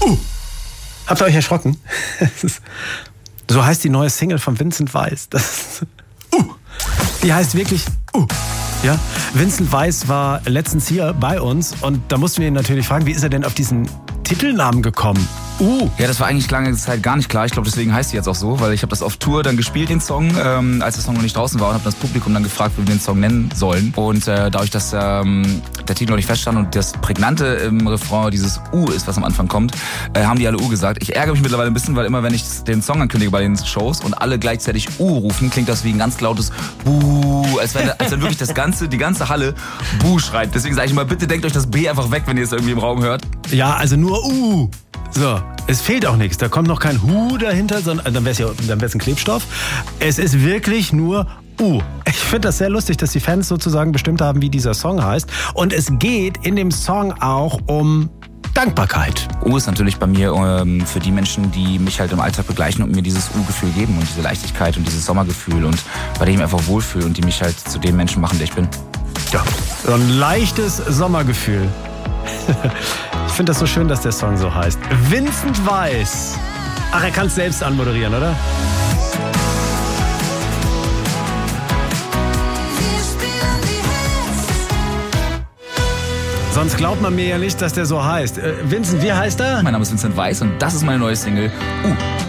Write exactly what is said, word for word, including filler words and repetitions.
Uh. Habt ihr euch erschrocken? So heißt die neue Single von Vincent Weiss. Das ist, uh. Die heißt wirklich uh. Ja? Vincent Weiss war letztens hier bei uns und da mussten wir ihn natürlich fragen, wie ist er denn auf diesen Titelnamen gekommen? Uh. Ja, das war eigentlich lange Zeit gar nicht klar. Ich glaube, deswegen heißt sie jetzt auch so, weil ich habe das auf Tour dann gespielt, den Song, ähm, als der Song noch nicht draußen war, und habe das Publikum dann gefragt, wie wir den Song nennen sollen. Und äh, dadurch, dass ähm, der Titel noch nicht feststand und das Prägnante im Refrain dieses U ist, was am Anfang kommt, äh, haben die alle U gesagt. Ich ärgere mich mittlerweile ein bisschen, weil immer, wenn ich den Song ankündige bei den Shows und alle gleichzeitig U rufen, klingt das wie ein ganz lautes Buh, als wenn, als wenn wirklich das ganze, die ganze Halle Buh schreit. Deswegen sage ich mal, bitte denkt euch das B einfach weg, wenn ihr es irgendwie im Raum hört. Ja, also nur U. So, es fehlt auch nichts. Da kommt noch kein Hu dahinter, sondern dann wäre es ja, dann wär's ein Klebstoff. Es ist wirklich nur U. Ich finde das sehr lustig, dass die Fans sozusagen bestimmt haben, wie dieser Song heißt. Und es geht in dem Song auch um Dankbarkeit. U ist natürlich bei mir ähm, für die Menschen, die mich halt im Alltag begleichen und mir dieses U-Gefühl geben und diese Leichtigkeit und dieses Sommergefühl und bei dem ich mich einfach wohlfühle und die mich halt zu dem Menschen machen, der ich bin. Ja, so ein leichtes Sommergefühl. Ich finde das so schön, dass der Song so heißt. Vincent Weiss. Ach, er kann es selbst anmoderieren, oder? Sonst glaubt man mir ja nicht, dass der so heißt. Äh, Vincent, wie heißt er? Mein Name ist Vincent Weiss und das ist meine neue Single U.